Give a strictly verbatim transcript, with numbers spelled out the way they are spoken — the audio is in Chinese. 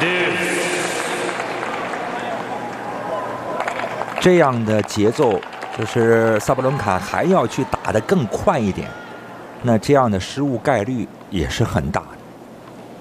这样的节奏，就是萨布伦卡还要去打得更快一点，那这样的失误概率也是很大。